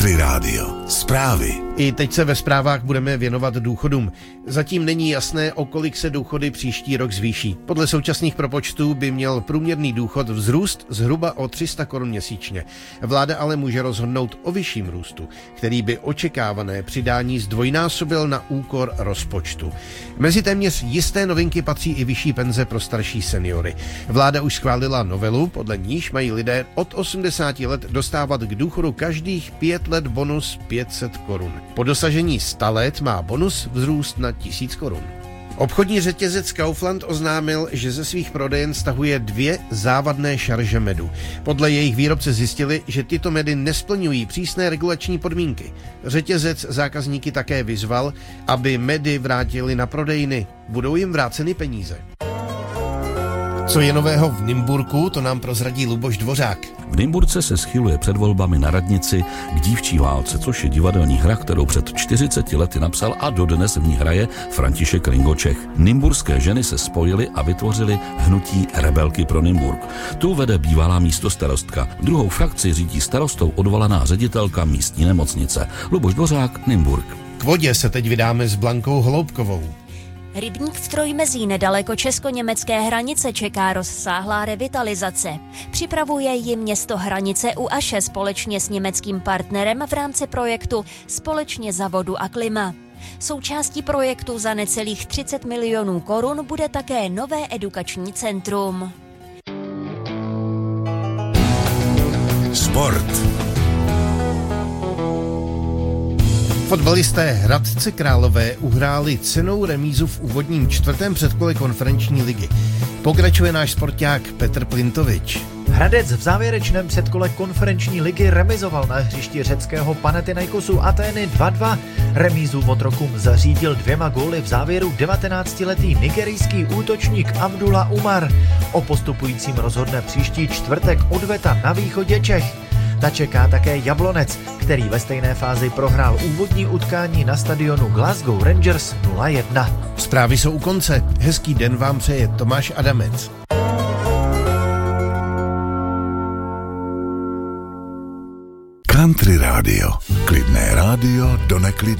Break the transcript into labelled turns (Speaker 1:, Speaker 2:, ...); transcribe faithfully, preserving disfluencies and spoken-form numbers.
Speaker 1: Country Rádio. Zprávy.
Speaker 2: I teď se ve zprávách budeme věnovat důchodům. Zatím není jasné, o kolik se důchody příští rok zvýší. Podle současných propočtů by měl průměrný důchod vzrůst zhruba o tři sta korun měsíčně. Vláda ale může rozhodnout o vyšším růstu, který by očekávané přidání zdvojnásobil na úkor rozpočtu. Mezi téměř jisté novinky patří i vyšší penze pro starší seniory. Vláda už schválila novelu, podle níž mají lidé od osmdesáti let dostávat k důchodu každých pět let bonus pět set korun. Po dosažení sta let má bonus vzrůst na tisíc korun. Obchodní řetězec Kaufland oznámil, že ze svých prodejen stahuje dvě závadné šarže medu. Podle jejich výrobce zjistili, že tyto medy nesplňují přísné regulační podmínky. Řetězec zákazníky také vyzval, aby medy vrátili na prodejny. Budou jim vráceny peníze. Co je nového v Nymburku, to nám prozradí Luboš Dvořák.
Speaker 3: V Nymburce se schyluje před volbami na radnici k Dívčí válce, což je divadelní hra, kterou před čtyřiceti lety napsal a dodnes v ní hraje František Ringočech. Nymburské ženy se spojily a vytvořily hnutí Rebelky pro Nymburk. Tu vede bývalá místostarostka. Druhou frakci řídí starostou odvolaná ředitelka místní nemocnice. Luboš Dvořák, Nymburk.
Speaker 2: K vodě se teď vydáme s Blankou Holoubkovou.
Speaker 4: Rybník v Trojmezí nedaleko česko-německé hranice čeká rozsáhlá revitalizace. Připravuje ji město Hranice u Aše společně s německým partnerem v rámci projektu Společně za vodu a klima. Součástí projektu za necelých třicet milionů korun bude také nové edukační centrum.
Speaker 1: Sport.
Speaker 2: Fotbalisté Hradce Králové uhráli cennou remízu v úvodním čtvrtém předkole konferenční ligy. Pokračuje náš sporták Petr Plintovič.
Speaker 5: Hradec v závěrečném předkole konferenční ligy remizoval na hřišti řeckého Panathinaikosu Atény dva dva. Remízu otrokům zařídil dvěma góly v závěru devatenáctiletý nigerijský útočník Abdullah Umar. O postupujícím rozhodne příští čtvrtek odveta na východě Čech. Ta čeká také Jablonec, který ve stejné fázi prohrál úvodní utkání na stadionu Glasgow Rangers nula jedna.
Speaker 2: Zprávy jsou u konce. Hezký den vám přeje Tomáš Adamec.
Speaker 1: Country Rádio. Klidné rádio do neklidné.